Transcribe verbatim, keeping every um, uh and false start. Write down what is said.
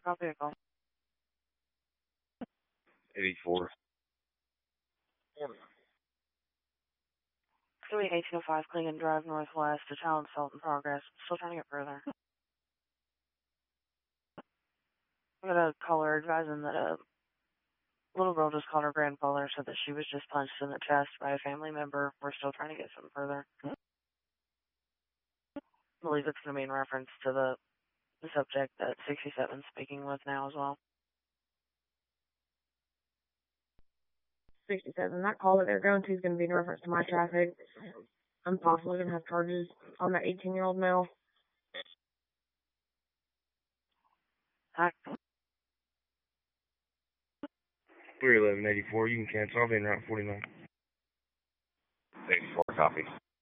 Copy a call. eighty-four. It's going to be eighteen oh five Clingan Drive Northwest, a child assault in progress. Still trying to get further. I got a caller advising that a little girl just called her grandfather, said that she was just punched in the chest by a family member. We're still trying to get some further. I believe it's going to be in reference to the, the subject that sixty-seven is speaking with now as well. sixty-seven, that call that they're going to is going to be in reference to my traffic. I'm possibly going to have charges on that eighteen-year-old male. Hi. three eleven eighty-four, you can cancel. I'll be in Route forty-nine. eighty-four, copy.